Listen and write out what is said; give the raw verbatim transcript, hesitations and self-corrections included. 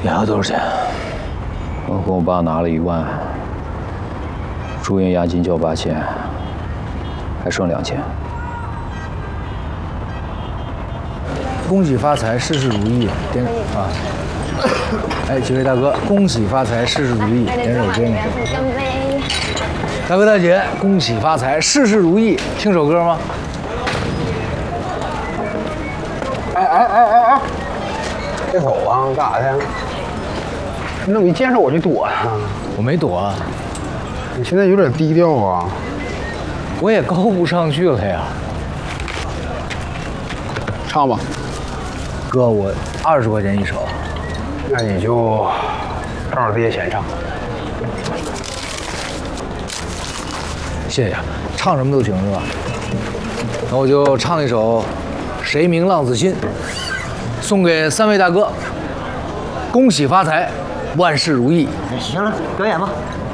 你还有多少钱？我跟我爸拿了一万，住院押金交八千，还剩两千。 恭喜发财，事事如意，点啊！哎，几位大哥，恭喜发财，事事如意，点首歌呢？大哥大姐，恭喜发财，事事如意，听首歌吗？ 哎哎哎哎哎！别走啊！干啥去？你怎么一见着我就躲呀？ 我没躲啊， 你现在有点低调啊。 我也高不上去了呀。 唱吧， 哥，我二十块钱一首。 那你就照着这些钱唱。 谢谢，唱什么都行是吧？那我就唱一首《谁明浪子心》，送给三位大哥，恭喜发财，万事如意。 行了，表演吧。